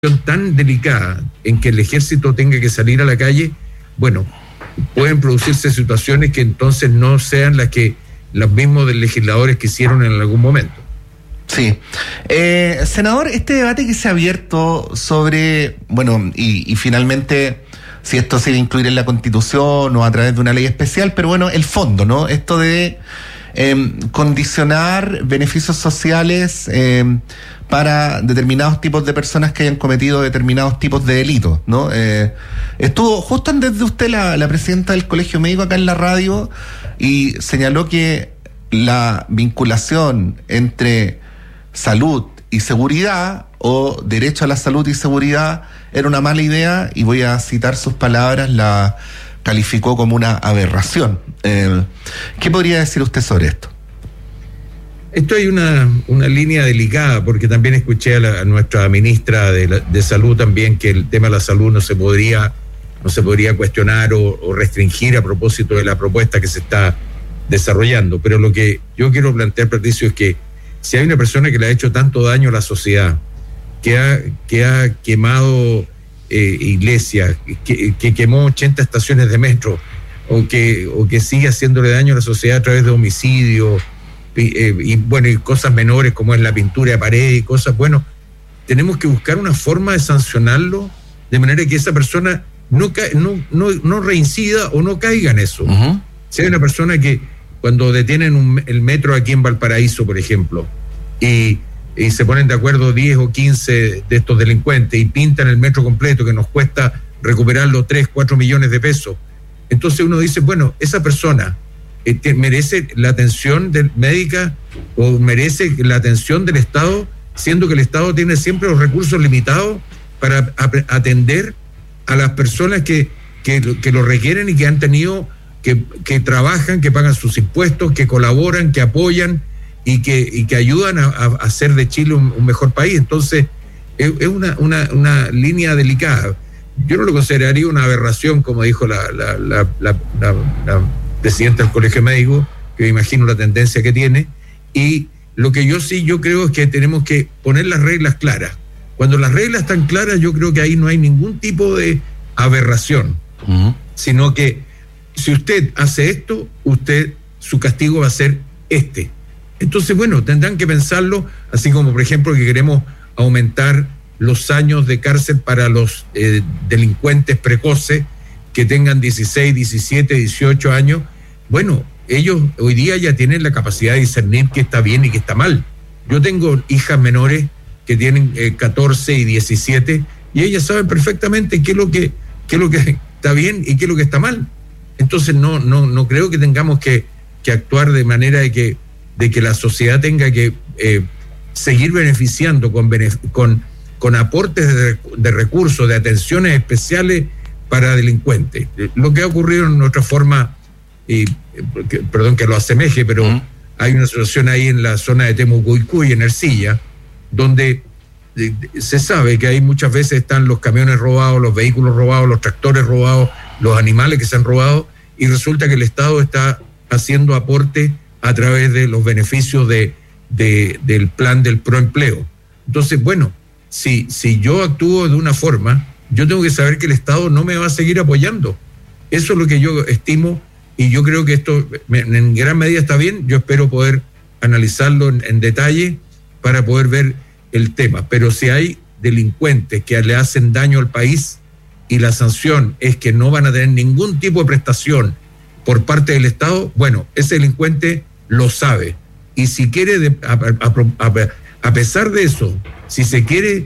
tan delicada en que el ejército tenga que salir a la calle, bueno, pueden producirse situaciones que entonces no sean las que los mismos legisladores quisieron en algún momento. Sí. Senador, este debate que se ha abierto sobre, bueno, y finalmente si esto se va a incluir en la Constitución o a través de una ley especial, pero bueno, el fondo, ¿no? Esto de condicionar beneficios sociales para determinados tipos de personas que hayan cometido determinados tipos de delitos, ¿no? Estuvo justo antes de usted la presidenta del Colegio Médico acá en la radio y señaló que la vinculación entre salud y seguridad o derecho a la salud y seguridad era una mala idea, y voy a citar sus palabras, la calificó como una aberración. ¿Qué podría decir usted sobre esto? Esto hay una línea delicada, porque también escuché a nuestra ministra de Salud también que el tema de la salud no se podría cuestionar o restringir a propósito de la propuesta que se está desarrollando. Pero lo que yo quiero plantear, Patricio, es que si hay una persona que le ha hecho tanto daño a la sociedad, que ha quemado iglesias, que quemó 80 estaciones de metro, o que sigue haciéndole daño a la sociedad a través de homicidios, y cosas menores como es la pintura de pared y cosas, bueno, tenemos que buscar una forma de sancionarlo de manera que esa persona no reincida o no caiga en eso. Uh-huh. Si hay una persona que cuando detienen el metro aquí en Valparaíso, por ejemplo, y se ponen de acuerdo 10 o 15 de estos delincuentes y pintan el metro completo, que nos cuesta recuperarlo 3-4 millones de pesos, entonces uno dice, bueno, esa persona merece la atención médica o merece la atención del Estado, siendo que el Estado tiene siempre los recursos limitados para atender a las personas que lo requieren y que han tenido, que trabajan, que pagan sus impuestos, que colaboran, que apoyan y que ayudan a hacer de Chile un mejor país. Entonces es una línea delicada. Yo no lo consideraría una aberración, como dijo la presidenta del Colegio Médico, que me imagino la tendencia que tiene, y lo que yo creo es que tenemos que poner las reglas claras. Cuando las reglas están claras, yo creo que ahí no hay ningún tipo de aberración, sino que si usted hace esto, su castigo va a ser este. Entonces, bueno, tendrán que pensarlo, así como, por ejemplo, que queremos aumentar los años de cárcel para los delincuentes precoces que tengan 16, 17, 18 años. Bueno, ellos hoy día ya tienen la capacidad de discernir qué está bien y qué está mal. Yo tengo hijas menores que tienen 14 y 17 y ellas saben perfectamente qué es lo que está bien y qué es lo que está mal. Entonces no creo que tengamos que actuar de manera de que la sociedad tenga que seguir beneficiando con aportes de recursos, de atenciones especiales para delincuentes. Lo que ha ocurrido en otra forma, perdón que lo asemeje, pero hay una situación ahí en la zona de Temucuicú, en Ercilla, donde se sabe que ahí muchas veces están los camiones robados, los vehículos robados, los tractores robados, los animales que se han robado, y resulta que el Estado está haciendo aporte a través de los beneficios del plan del proempleo. Entonces, bueno, si yo actúo de una forma, yo tengo que saber que el Estado no me va a seguir apoyando. Eso es lo que yo estimo, y yo creo que esto en gran medida está bien. Yo espero poder analizarlo en detalle para poder ver el tema. Pero si hay delincuentes que le hacen daño al país y la sanción es que no van a tener ningún tipo de prestación por parte del Estado, bueno, ese delincuente lo sabe. Y si quiere, a pesar de eso, si se quiere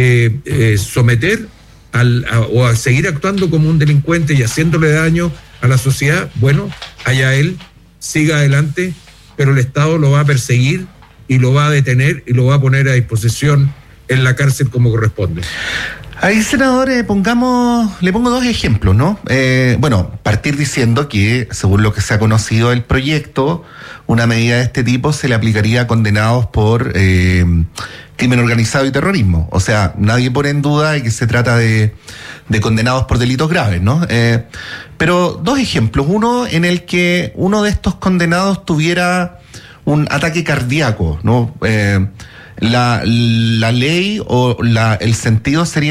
someter o a seguir actuando como un delincuente y haciéndole daño a la sociedad, bueno, allá él, siga adelante, pero el Estado lo va a perseguir y lo va a detener y lo va a poner a disposición en la cárcel como corresponde. Ahí, senador, le pongo dos ejemplos, ¿no? Partir diciendo que, según lo que se ha conocido del proyecto, una medida de este tipo se le aplicaría a condenados por crimen organizado y terrorismo. O sea, nadie pone en duda de que se trata de condenados por delitos graves, ¿no? Pero dos ejemplos. Uno en el que uno de estos condenados tuviera un ataque cardíaco, ¿no? la ley o el sentido sería